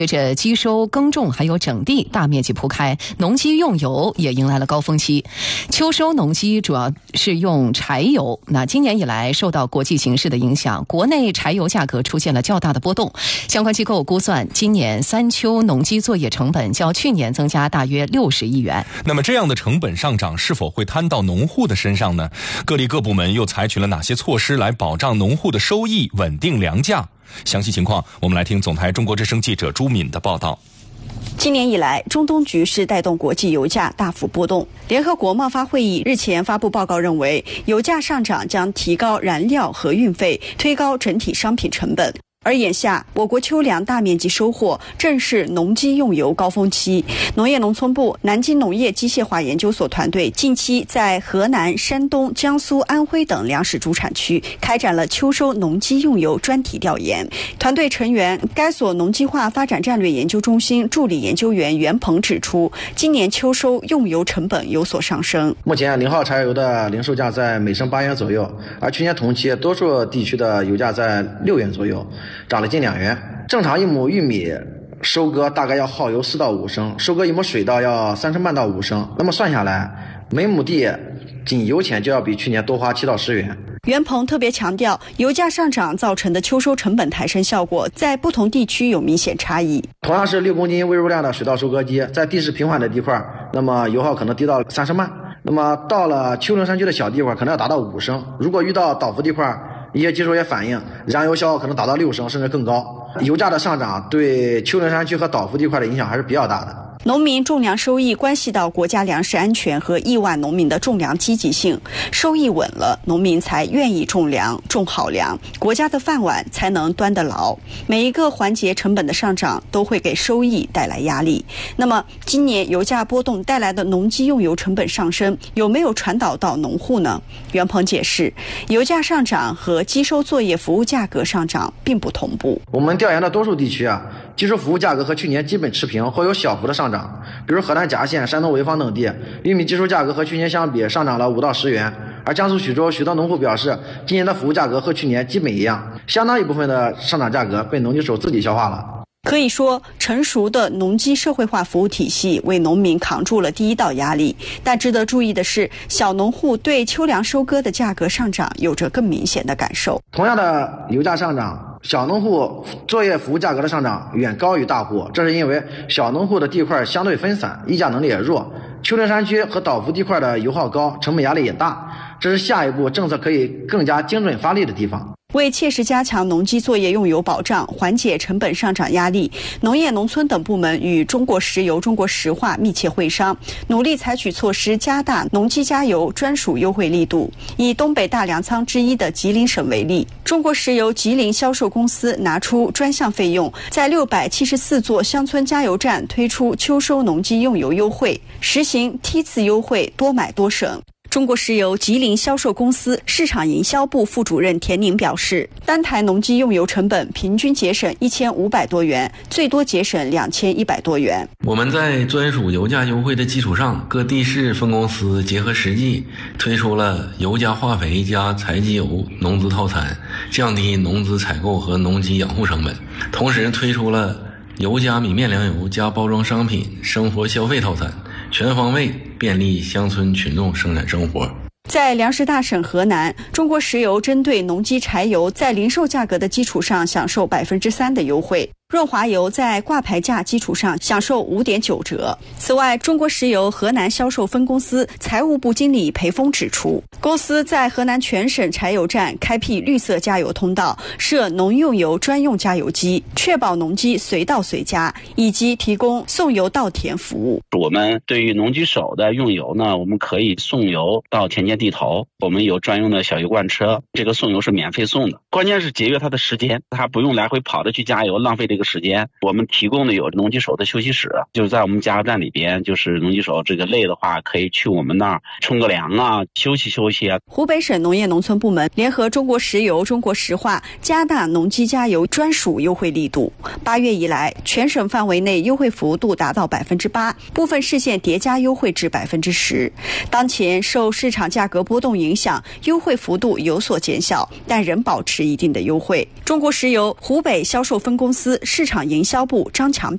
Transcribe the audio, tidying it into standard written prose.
随着机收、耕种还有整地大面积铺开，农机用油也迎来了高峰期。秋收农机主要是用柴油，那今年以来受到国际形势的影响，国内柴油价格出现了较大的波动。相关机构估算，今年三秋农机作业成本较去年增加大约60亿元。 那么这样的成本上涨是否会摊到农户的身上呢？各地各部门又采取了哪些措施来保障农户的收益、稳定粮价？详细情况，我们来听总台中国之声记者朱敏的报道。 今年以来，中东局势带动国际油价大幅波动。联合国贸发会议日前发布报告认为，油价上涨将提高燃料和运费，推高整体商品成本。而眼下，我国秋粮大面积收获，正是农机用油高峰期。农业农村部南京农业机械化研究所团队近期在河南、山东、江苏、安徽等粮食主产区开展了秋收农机用油专题调研。团队成员该所农机化发展战略研究中心助理研究员袁鹏指出，今年秋收用油成本有所上升。 目前0号柴油的零售价在每升8元左右，而去年同期多数地区的油价在6元左右，涨了近2元。正常一亩玉米收割大概要耗油4到5升，收割一亩水稻要3升半到5升，那么算下来，每亩地仅油钱就要比去年多花7到10元。 袁鹏特别强调，油价上涨造成的秋收成本抬升效果在不同地区有明显差异。 同样是6公斤微入量的水稻收割机，在地势平缓的地块，那么油耗可能低到3升半，那么到了丘陵山区的小地块可能要达到5升。如果遇到倒伏地块，一些技术也反映燃油消耗可能达到6升甚至更高。油价的上涨对丘陵山区和倒伏地块的影响还是比较大的。 农民种粮收益关系到国家粮食安全和亿万农民的种粮积极性，收益稳了，农民才愿意种粮，种好粮，国家的饭碗才能端得牢。每一个环节成本的上涨都会给收益带来压力。那么今年油价波动带来的农机用油成本上升有没有传导到农户呢？袁鹏解释，油价上涨和机收作业服务价格上涨并不同步。 我们调研的多数地区机收服务价格和去年基本持平或有小幅的上涨，比如河南夹县、山东潍坊等地，玉米机收价格和去年相比上涨了5到10元。而江苏徐州许多农户表示，今年的服务价格和去年基本一样，相当一部分的上涨价格被农机手自己消化了。 可以说，成熟的农机社会化服务体系为农民扛住了第一道压力。但值得注意的是，小农户对秋粮收割的价格上涨有着更明显的感受。 同样的油价上涨，小农户作业服务价格的上涨远高于大户，这是因为小农户的地块相对分散，议价能力也弱，丘陵山区和倒伏地块的油耗高，成本压力也大，这是下一步政策可以更加精准发力的地方。 为切实加强农机作业用油保障，缓解成本上涨压力，农业农村等部门与中国石油、中国石化密切会商，努力采取措施加大农机加油专属优惠力度。以东北大粮仓之一的吉林省为例，中国石油吉林销售公司拿出专项费用，在674座乡村加油站推出秋收农机用油优惠，实行梯次优惠，多买多省。中国石油吉林销售公司市场营销部副主任田宁表示，单台农机用油成本平均节省1500多元，最多节省2100多元。 我们在专属油价优惠的基础上，各地市分公司结合实际推出了油加化肥加柴机油农资套餐，降低农资采购和农机养护成本，同时推出了油加米面粮油加包装商品生活消费套餐，全方位便利乡村群众生产生活。 在粮食大省河南，中国石油针对农机柴油在零售价格的基础上享受3%的优惠，润滑油在挂牌价基础上享受5.9折。此外，中国石油河南销售分公司财务部经理裴峰指出，公司在河南全省柴油站开辟绿色加油通道，设农用油专用加油机，确保农机随到随加，以及提供送油到田服务。 我们对于农机手的用油呢，我们可以送油到田间地头，我们有专用的小油罐车，这个送油是免费送的。关键是节约他的时间，他不用来回跑着去加油，浪费这个时间。我们提供的有农机手的休息室，就是在我们加油站里边，就是农机手这个累的话，可以去我们那儿冲个凉休息休息。 湖北省农业农村部门联合中国石油、中国石化加大农机加油专属优惠力度。8月以来，全省范围内优惠幅度达到8%，部分市县叠加优惠至10%。当前受市场价格波动影响，优惠幅度有所减小，但仍保持一定的优惠。中国石油湖北销售分公司市场营销部张强